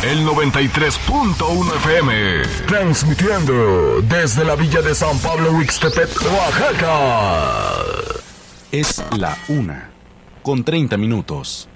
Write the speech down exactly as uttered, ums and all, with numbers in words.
el noventa y tres punto uno F M, transmitiendo desde la villa de San Pablo Huixtepec, Oaxaca. Es la una, con treinta minutos.